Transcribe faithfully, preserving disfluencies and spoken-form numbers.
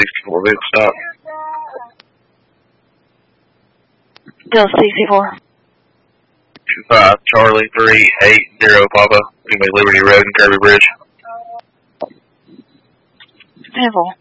sixty-four, vehicle stop. Bill sixty-four. two five Charlie three eight zero Papa. We make Liberty Road and Kirby Bridge. Civil.